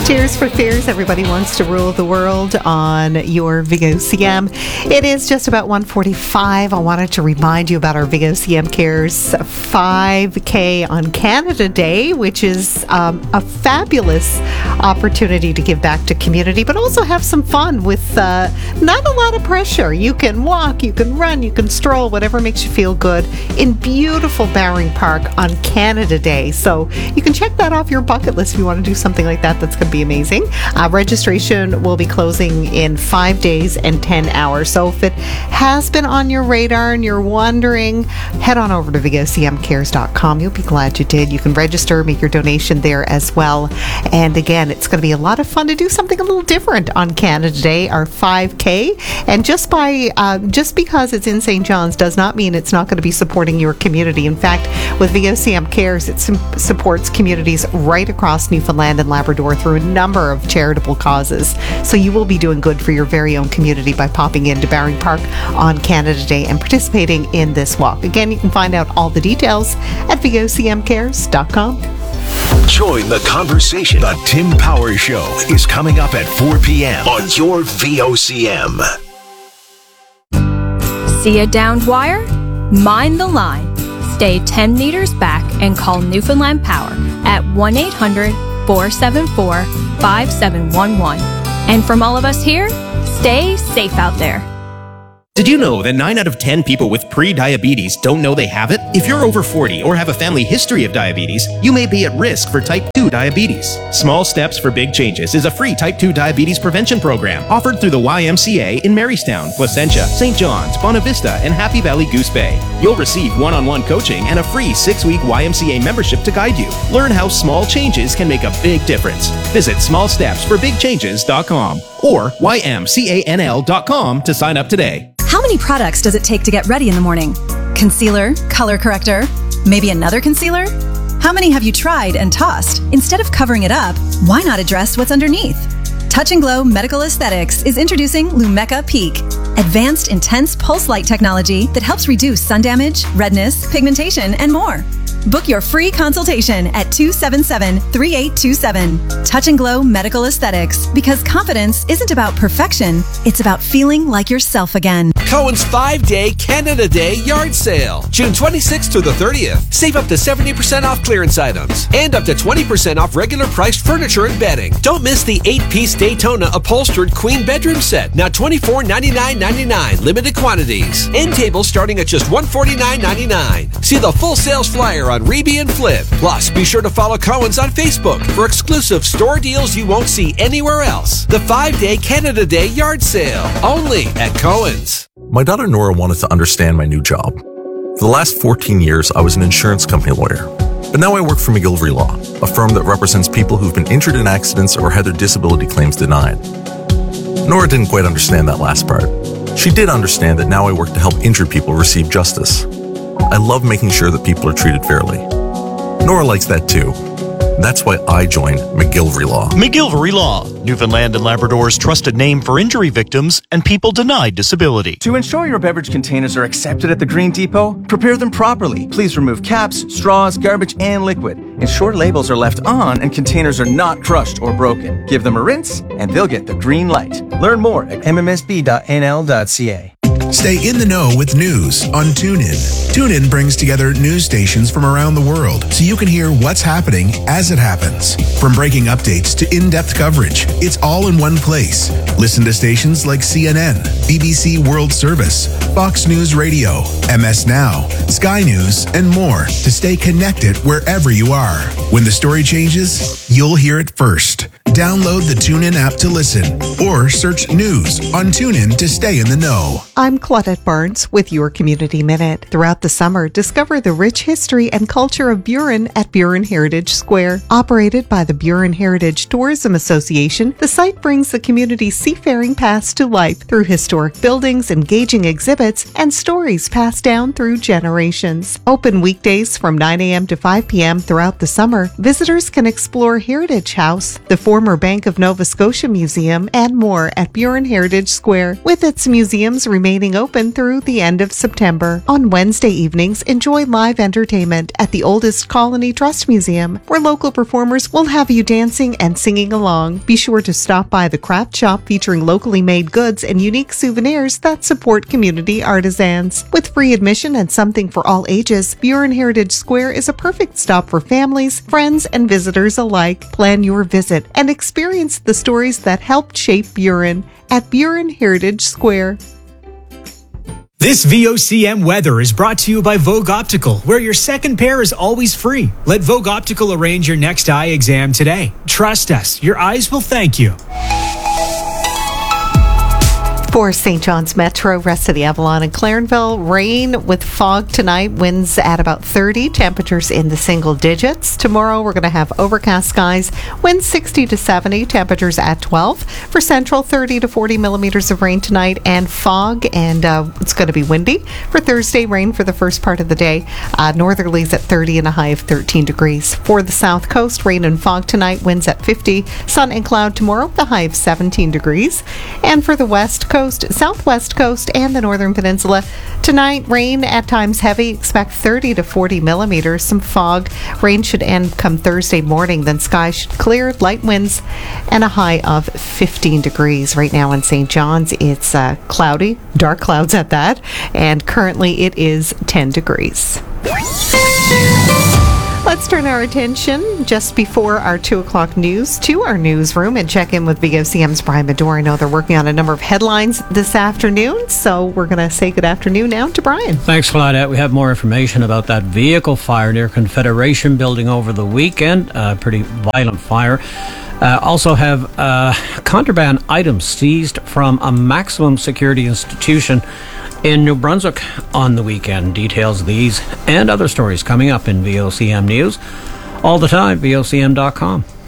Cheers for fears. Everybody wants to rule the world on your Vigo CM. It is just about 1:45. I wanted to remind you about our Vigo CM Cares 5K on Canada Day, which is a fabulous opportunity to give back to community, but also have some fun with not a lot of pressure. You can walk, you can run, you can stroll, whatever makes you feel good in beautiful Bowring Park on Canada Day. So you can check that off your bucket list if you want to do something like that. That's going to be amazing. Registration will be closing in 5 days and 10 hours. So if it has been on your radar and you're wondering, head on over to vigocmcares.com. You'll be glad you did. You can register, make your donation there as well. And again, it's going to be a lot of fun to do something a little different on Canada Day, our 5K. And just because it's in St. John's does not mean it's not going to be supporting your community. In fact, with Vigo CM Cares, it supports communities right across Newfoundland and Labrador through a number of charitable causes. So you will be doing good for your very own community by popping into Bowring Park on Canada Day and participating in this walk. Again, you can find out all the details at vigocmcares.com. Join the conversation. The Tim Power Show is coming up at 4 p.m. on your VOCM. See a downed wire? Mind the line. Stay 10 meters back and call Newfoundland Power at 1-800-474-5711. And from all of us here, stay safe out there. Did you know that 9 out of 10 people with pre-diabetes don't know they have it? If you're over 40 or have a family history of diabetes, you may be at risk for type 2 diabetes. Small Steps for Big Changes is a free type 2 diabetes prevention program offered through the YMCA in Marystown, Placentia, St. John's, Bonavista, and Happy Valley Goose Bay. You'll receive one-on-one coaching and a free 6-week YMCA membership to guide you. Learn how small changes can make a big difference. Visit smallstepsforbigchanges.com or ymcanl.com to sign up today. How many products does it take to get ready in the morning? Concealer, color corrector, maybe another concealer? How many have you tried and tossed? Instead of covering it up, why not address what's underneath? Touch and Glow Medical Aesthetics is introducing Lumecca Peak, advanced intense pulse light technology that helps reduce sun damage, redness, pigmentation, and more. Book your free consultation at 277-3827. Touch and Glow Medical Aesthetics, because confidence isn't about perfection, it's about feeling like yourself again. Cohen's 5-day Canada Day yard sale, June 26th through the 30th. Save up to 70% off clearance items and up to 20% off regular priced furniture and bedding. Don't miss the 8-piece Daytona upholstered queen bedroom set, now $24.99.99, limited quantities. End tables starting at just $149.99. See the full sales flyer on Reby and Flip. Plus, be sure to follow Cohen's on Facebook for exclusive store deals you won't see anywhere else. The 5-day Canada Day yard sale, only at Cohen's. My daughter Nora wanted to understand my new job. For the last 14 years, I was an insurance company lawyer. But now I work for McGillivray Law, a firm that represents people who've been injured in accidents or had their disability claims denied. Nora didn't quite understand that last part. She did understand that now I work to help injured people receive justice. I love making sure that people are treated fairly. Nora likes that too. That's why I joined McGillivray Law. McGillivray Law, Newfoundland and Labrador's trusted name for injury victims and people denied disability. To ensure your beverage containers are accepted at the Green Depot, prepare them properly. Please remove caps, straws, garbage, and liquid. Ensure labels are left on and containers are not crushed or broken. Give them a rinse and they'll get the green light. Learn more at mmsb.nl.ca. Stay in the know with news on TuneIn. TuneIn brings together news stations from around the world so you can hear what's happening as it happens. From breaking updates to in-depth coverage, it's all in one place. Listen to stations like CNN, BBC World Service, Fox News Radio, MS Now, Sky News, and more to stay connected wherever you are. When the story changes, you'll hear it first. Download the TuneIn app to listen or search news on TuneIn to stay in the know. I'm Claudette Barnes with your Community Minute. Throughout the summer, discover the rich history and culture of Burin at Burin Heritage Square. Operated by the Burin Heritage Tourism Association, the site brings the community's seafaring past to life through historic buildings, engaging exhibits, and stories passed down through generations. Open weekdays from 9 a.m. to 5 p.m. throughout the summer, visitors can explore Heritage House, the former former Bank of Nova Scotia Museum, and more at Burin Heritage Square, with its museums remaining open through the end of September. On Wednesday evenings, enjoy live entertainment at the Oldest Colony Trust Museum, where local performers will have you dancing and singing along. Be sure to stop by the craft shop featuring locally made goods and unique souvenirs that support community artisans. With free admission and something for all ages, Burin Heritage Square is a perfect stop for families, friends, and visitors alike. Plan your visit and experience the stories that helped shape Burin at Burin Heritage Square. This VOCM weather is brought to you by Vogue Optical, where your second pair is always free. Let Vogue Optical arrange your next eye exam today. Trust us, your eyes will thank you. For St. John's Metro, rest of the Avalon and Clarenville, rain with fog tonight, winds at about 30, temperatures in the single digits. Tomorrow we're going to have overcast skies, winds 60 to 70, temperatures at 12. For Central, 30 to 40 millimeters of rain tonight and fog, and it's going to be windy. For Thursday, rain for the first part of the day, northerlies at 30 and a high of 13 degrees. For the South Coast, rain and fog tonight, winds at 50, sun and cloud tomorrow, the high of 17 degrees. And for the West Coast, Southwest Coast, and the Northern Peninsula, tonight rain at times heavy, expect 30 to 40 millimeters, some fog. Rain should end come Thursday morning, then skies should clear, light winds, and a high of 15 degrees. Right now in St. John's, it's cloudy, dark clouds at that, and currently it is 10 degrees. Let's turn our attention just before our 2 o'clock news to our newsroom and check in with VOCM's Brian Medore. I know they're working on a number of headlines this afternoon, so we're going to say good afternoon now to Brian. Thanks, Claudette. We have more information about that vehicle fire near Confederation Building over the weekend. Pretty violent fire. Also have contraband items seized from a maximum security institution in New Brunswick on the weekend. Details of these and other stories coming up in VOCM News all the time, VOCM.com.